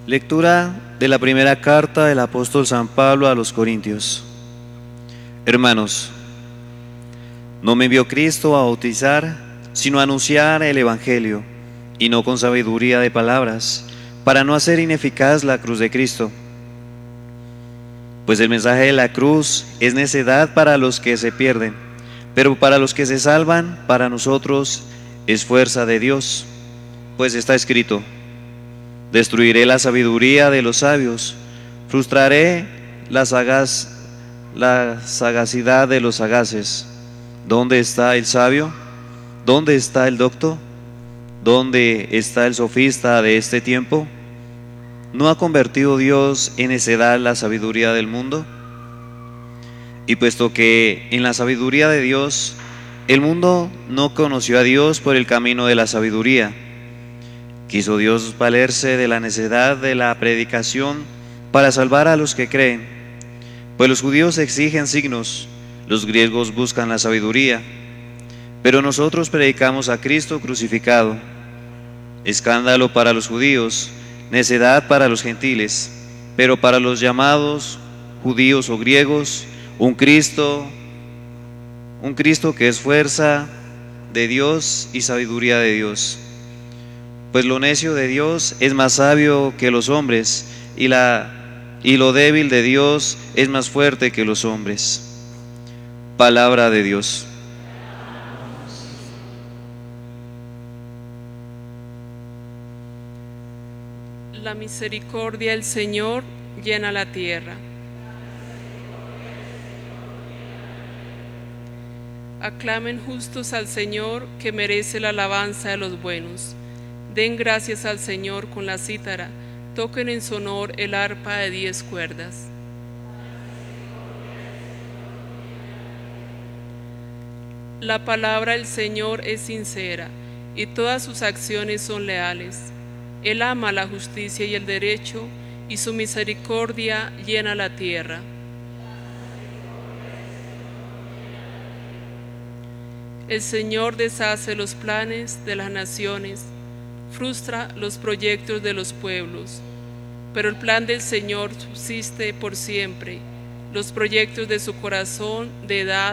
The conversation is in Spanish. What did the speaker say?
Lectura de la primera carta del apóstol San Pablo a los Corintios. Hermanos, no me envió Cristo a bautizar, sino a anunciar el Evangelio, y no con sabiduría de palabras, para no hacer ineficaz la cruz de Cristo. Pues el mensaje de la cruz es necedad para los que se pierden, pero para los que se salvan, para nosotros es fuerza de Dios. Pues está escrito: destruiré la sabiduría de los sabios, frustraré la sagacidad de los sagaces. ¿Dónde está el sabio? ¿Dónde está el docto? ¿Dónde está el sofista de este tiempo? ¿No ha convertido Dios en necedad la sabiduría del mundo? Y puesto que en la sabiduría de Dios el mundo no conoció a Dios por el camino de la sabiduría, quiso Dios valerse de la necedad de la predicación para salvar a los que creen. Pues los judíos exigen signos, los griegos buscan la sabiduría, pero nosotros predicamos a Cristo crucificado, escándalo para los judíos, necedad para los gentiles, pero para los llamados judíos o griegos, un Cristo que es fuerza de Dios y sabiduría de Dios. Pues lo necio de Dios es más sabio que los hombres, y lo débil de Dios es más fuerte que los hombres. Palabra de Dios. La misericordia del Señor llena la tierra. Aclamen justos al Señor, que merece la alabanza de los buenos. Den gracias al Señor con la cítara, toquen en su honor el arpa de 10 cuerdas. La palabra del Señor es sincera, y todas sus acciones son leales. Él ama la justicia y el derecho, y su misericordia llena la tierra. El Señor deshace los planes de las naciones, frustra los proyectos de los pueblos, pero el plan del Señor subsiste por siempre, los proyectos de su corazón de edad